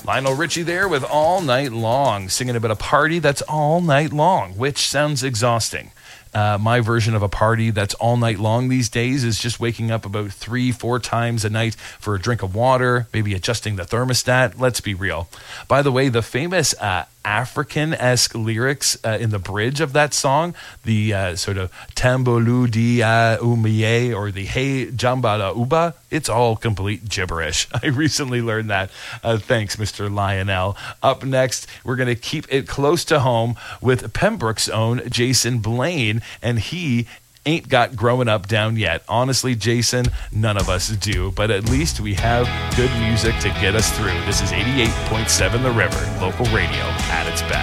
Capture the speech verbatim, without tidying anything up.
Lionel Richie there with All Night Long, singing about a party that's all night long, which sounds exhausting. Uh, my version of a party that's all night long these days is just waking up about three, four times a night for a drink of water, maybe adjusting the thermostat. Let's be real. By the way, the famous uh, African-esque lyrics uh, in the bridge of that song, the uh, sort of Tambolu dia umiye or the Hey Jambala Uba, it's all complete gibberish. I recently learned that. Uh, thanks, Mister Lionel. Up next, we're going to keep it close to home with Pembroke's own Jason Blaine, and he ain't got growing up down yet. Honestly, Jason, none of us do, but at least we have good music to get us through. This is eighty-eight point seven The River, local radio at its best.